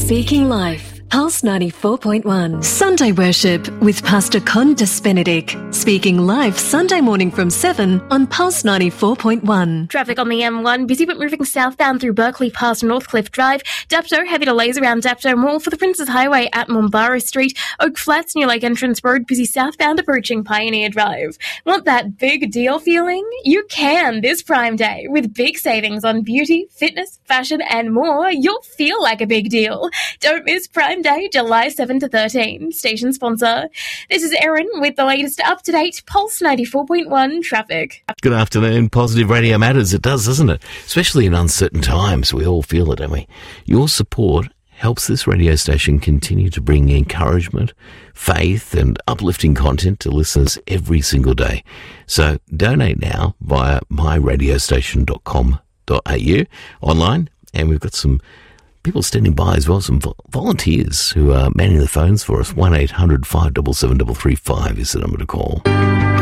Speaking Life. Pulse 94.1. Sunday Worship with Pastor Condas Benedict. Speaking Live Sunday morning from 7 on Pulse 94.1. Traffic on the M1, busy but moving southbound through Berkeley past Northcliffe Drive. Dapto, heavy delays around Dapto Mall for the Princes Highway at Mombara Street. Oak Flats, New Lake Entrance Road, busy southbound approaching Pioneer Drive. Want that big deal feeling? You can this Prime Day. With big savings on beauty, fitness, fashion and more, you'll feel like a big deal. Don't miss Prime Day, July 7 to 13. Station sponsor. This is Erin with the latest up-to-date Pulse 94.1 traffic. Good afternoon. Positive radio matters. It does, doesn't it? Especially in uncertain times. We all feel it, don't we? Your support helps this radio station continue to bring encouragement, faith and uplifting content to listeners every single day. So donate now via myradiostation.com.au online, and we've got some people standing by as well, some volunteers who are manning the phones for us. 1-800-577-335 is the number to call.